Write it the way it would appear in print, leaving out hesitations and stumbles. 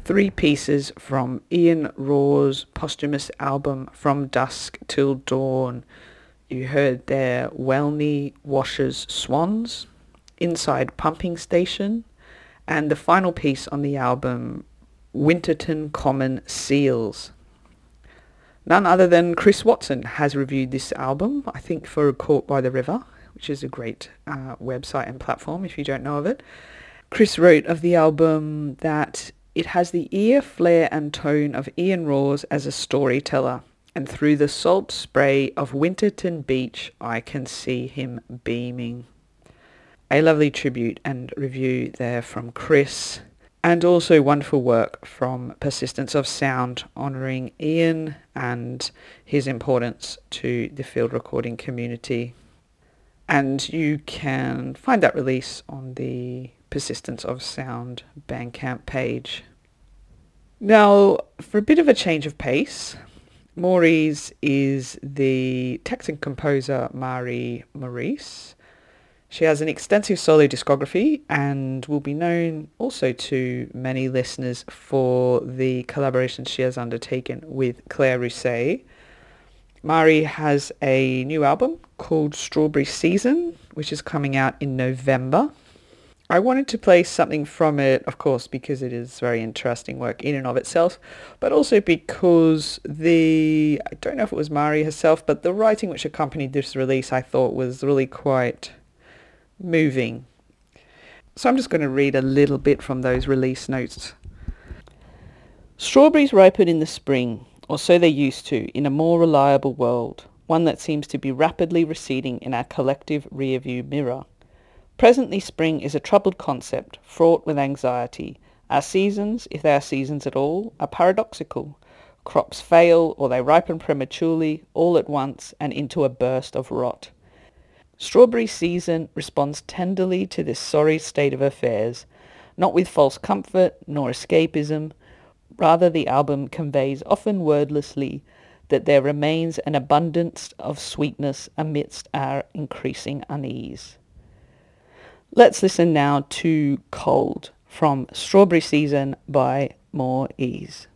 Three pieces from Ian Raw's posthumous album From Dusk Till Dawn. You heard there Welney Washer's Swans, Inside Pumping Station, and the final piece on the album, Winterton Common Seals. None other than Chris Watson has reviewed this album, I think for Caught by the River, which is a great website and platform if you don't know of it. Chris wrote of the album that it has the ear, flair and tone of Ian Raw's as a storyteller, and through the salt spray of Winterton Beach I can see him beaming. A lovely tribute and review there from Chris, and also wonderful work from Persistence of Sound, honouring Ian and his importance to the field recording community. And you can find that release on the Persistence of Sound Bandcamp page. Now, for a bit of a change of pace, Maurice is the Texan composer Marie Maurice. She has an extensive solo discography and will be known also to many listeners for the collaborations she has undertaken with Claire Rousset. Marie has a new album called Strawberry Season, which is coming out in November. I wanted to play something from it, of course, because it is very interesting work in and of itself, but also because I don't know if it was Marie herself, but the writing which accompanied this release I thought was really quite moving. So I'm just going to read a little bit from those release notes. Strawberries ripen in the spring, or so they used to, in a more reliable world, one that seems to be rapidly receding in our collective rearview mirror. Presently spring is a troubled concept, fraught with anxiety. Our seasons, if they are seasons at all, are paradoxical. Crops fail, or they ripen prematurely, all at once, and into a burst of rot. Strawberry Season responds tenderly to this sorry state of affairs, not with false comfort nor escapism. Rather, the album conveys, often wordlessly, that there remains an abundance of sweetness amidst our increasing unease. Let's listen now to Cold from Strawberry Season by Maurice.